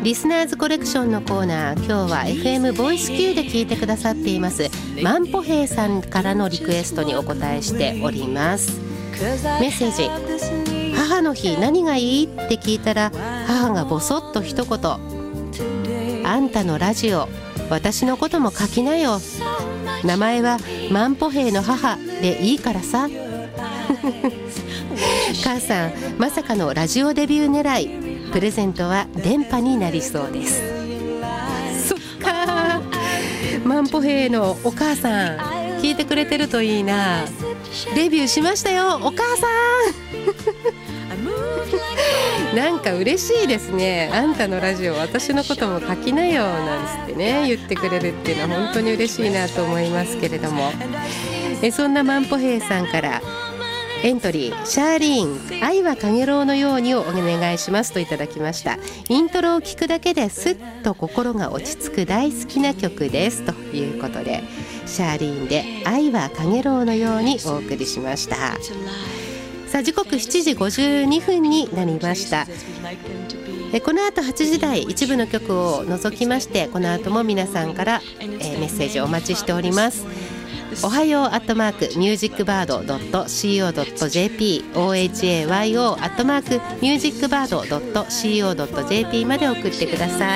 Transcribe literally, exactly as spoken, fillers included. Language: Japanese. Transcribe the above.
リスナーズコレクションのコーナー、今日は エフエム ボイス Q で聞いてくださっていますマンポヘイさんからのリクエストにお答えしております。メッセージ、母の日何がいいって聞いたら、母がボソッと一言、あんたのラジオ私のことも書きなよ、名前はマンポヘイの母でいいからさ母さん、まさかのラジオデビュー狙い、プレゼントは電波になりそうです。そっか、マンポヘイのお母さん聞いてくれてるといいな。デビューしましたよお母さんなんか嬉しいですね。あんたのラジオ私のことも書きなよなんつってね言ってくれるっていうのは本当に嬉しいなと思いますけれども、えそんなマンポヘイさんからエントリー、シャーリーン愛はかげろうのようにをお願いしますといただきました。イントロを聞くだけですっと心が落ち着く大好きな曲ですということで、シャーリーンで愛はかげろうのようにお送りしました。さあ時刻しちじごじゅうにふんになりました。えこの後はちじ台一部の曲を除きまして、この後も皆さんから、えー、メッセージをお待ちしております。おはようアットマークミュージックバードドットシーオードットジェーピー オーエイチエーワイオー アットマークミュージックバードドットシーオードットジェーピー まで送ってください。